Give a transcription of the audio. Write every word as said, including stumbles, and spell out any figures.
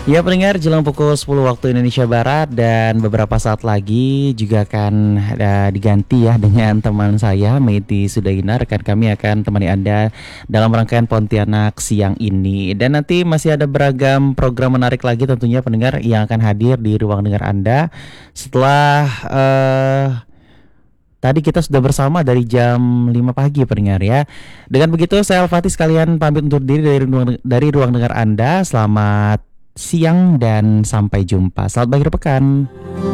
Ya pendengar, jelang pukul sepuluh waktu Indonesia Barat dan beberapa saat lagi juga akan ada diganti ya dengan teman saya Meti Sudaina. Rekan kami akan temani Anda dalam rangkaian Pontianak siang ini. Dan nanti masih ada beragam program menarik lagi tentunya pendengar yang akan hadir di ruang dengar Anda setelah eh tadi kita sudah bersama dari jam lima pagi pendengar ya. Dengan begitu saya Al-Fatih sekalian pamit undur diri dari ruang, dari ruang dengar Anda. Selamat siang dan sampai jumpa. Selamat akhir pekan.